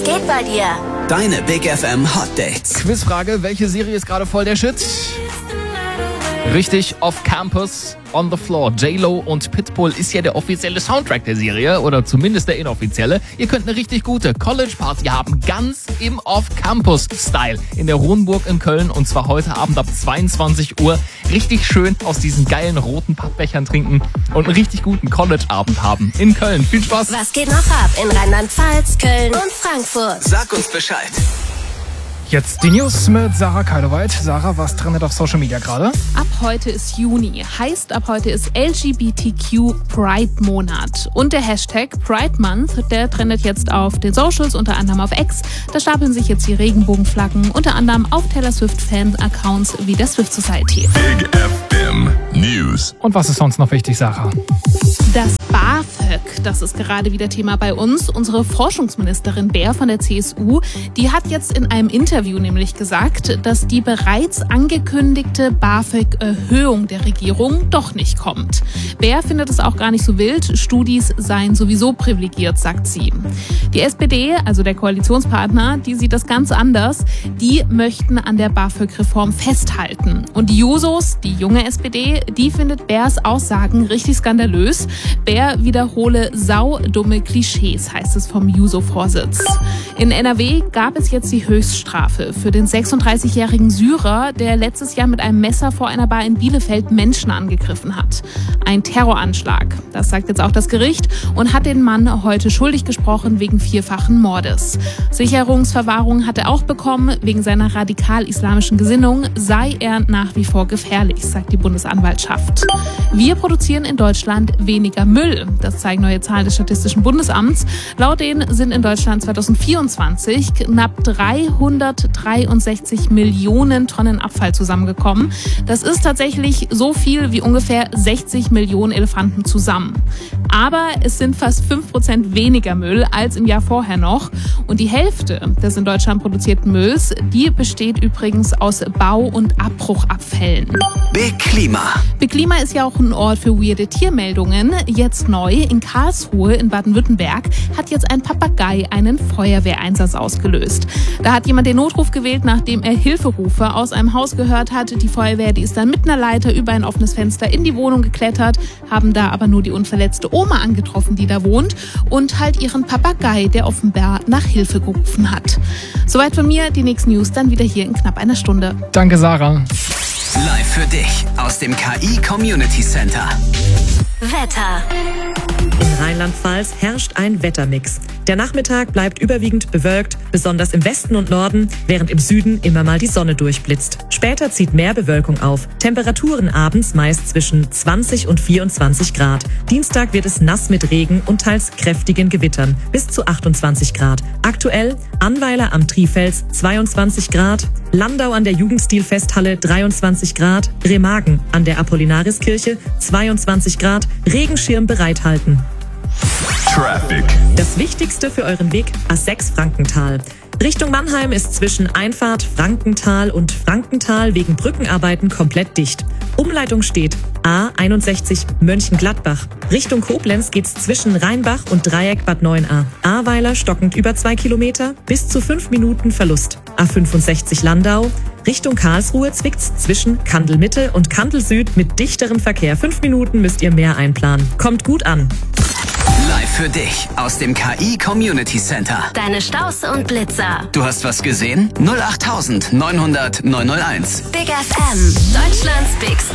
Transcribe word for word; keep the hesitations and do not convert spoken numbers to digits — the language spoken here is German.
geht bei dir? Deine Big F M Hot Dates. Quizfrage, welche Serie ist gerade voll der Shit? Richtig, Off Campus, On the Floor. J-Lo und Pitbull ist ja der offizielle Soundtrack der Serie oder zumindest der inoffizielle. Ihr könnt eine richtig gute College-Party haben, ganz im Off-Campus-Style in der Ronburg in Köln und zwar heute Abend ab zweiundzwanzig Uhr. Richtig schön aus diesen geilen roten Pappbechern trinken und einen richtig guten College-Abend haben in Köln. Viel Spaß! Was geht noch ab in Rheinland-Pfalz, Köln und Frankfurt? Sag uns Bescheid. Jetzt die News mit Sarah Keiloweit. Sarah, was trendet auf Social Media gerade? Ab heute ist Juni, heißt ab heute ist L G B T Q Pride Monat. Und der Hashtag Pride Month, der trendet jetzt auf den Socials, unter anderem auf X. Da stapeln sich jetzt die Regenbogenflaggen, unter anderem auf Taylor Swift Fan-Accounts wie der Swift Society. Big F M News. Und was ist sonst noch wichtig, Sarah? Das BAföG, das ist gerade wieder Thema bei uns. Unsere Forschungsministerin Baer von der C S U, die hat jetzt in einem Interview nämlich gesagt, dass die bereits angekündigte BAföG-Erhöhung der Regierung doch nicht kommt. Baer findet es auch gar nicht so wild. Studis seien sowieso privilegiert, sagt sie. Die S P D, also der Koalitionspartner, die sieht das ganz anders. Die möchten an der BAföG-Reform festhalten. Und die Jusos, die junge S P D, die findet Baers Aussagen richtig skandalös. Baer wiederhole saudumme Klischees, heißt es vom Juso-Vorsitz. In N R W gab es jetzt die Höchststrafe für den sechsunddreißigjährigen Syrer, der letztes Jahr mit einem Messer vor einer Bar in Bielefeld Menschen angegriffen hat. Ein Terroranschlag, das sagt jetzt auch das Gericht und hat den Mann heute schuldig gesprochen wegen vierfachen Mordes. Sicherungsverwahrung hat er auch bekommen. Wegen seiner radikal-islamischen Gesinnung sei er nach wie vor gefährlich, sagt die Bundesanwaltschaft. Wir produzieren in Deutschland weniger Müll. Das zeigen neue Zahlen des Statistischen Bundesamts. Laut denen sind in Deutschland zweitausendvierundzwanzig knapp dreihundertdreiundsechzig Millionen Tonnen Abfall zusammengekommen. Das ist tatsächlich so viel wie ungefähr sechzig Millionen Elefanten zusammen. Aber es sind fast fünf Prozent weniger Müll als im Jahr vorher noch. Und die Hälfte des in Deutschland produzierten Mülls, die besteht übrigens aus Bau- und Abbruchabfällen. Big Klima. Big Klima ist ja auch ein Ort für weirde Tiermeldungen. Jetzt neu, in Karlsruhe in Baden-Württemberg hat jetzt ein Papagei einen Feuerwehreinsatz ausgelöst. Da hat jemand den Notruf gewählt, nachdem er Hilferufe aus einem Haus gehört hat. Die Feuerwehr, die ist dann mit einer Leiter über ein offenes Fenster in die Wohnung geklettert, haben da aber nur die unverletzte Oma angetroffen, die da wohnt und halt ihren Papagei, der offenbar nach Hilfe gerufen hat. Soweit von mir, die nächsten News dann wieder hier in knapp einer Stunde. Danke, Sarah. Live für dich aus dem K I Community Center. Wetter. In Rheinland-Pfalz herrscht ein Wettermix. Der Nachmittag bleibt überwiegend bewölkt, besonders im Westen und Norden, während im Süden immer mal die Sonne durchblitzt. Später zieht mehr Bewölkung auf. Temperaturen abends meist zwischen zwanzig und vierundzwanzig Grad. Dienstag wird es nass mit Regen und teils kräftigen Gewittern, bis zu achtundzwanzig Grad. Aktuell Annweiler am Trifels zweiundzwanzig Grad, Landau an der Jugendstilfesthalle dreiundzwanzig Grad, Remagen an der Apollinariskirche zweiundzwanzig Grad, Regenschirm bereithalten. Traffic. Das Wichtigste für euren Weg A sechs Frankenthal. Richtung Mannheim ist zwischen Einfahrt Frankenthal und Frankenthal wegen Brückenarbeiten komplett dicht. Umleitung steht A einundsechzig Mönchengladbach. Richtung Koblenz geht's zwischen Rheinbach und Dreieck Bad neun a. Ahrweiler stockend über zwei Kilometer, bis zu fünf Minuten Verlust. A fünfundsechzig Landau. Richtung Karlsruhe zwickt's zwischen Kandel Mitte und Kandel Süd mit dichterem Verkehr. Fünf Minuten müsst ihr mehr einplanen. Kommt gut an. Live für dich aus dem K I Community Center. Deine Staus und Blitzer. Du hast was gesehen? null acht neunhundert neunhundert neunhunderteins. Big F M. Deutschlands Big Star.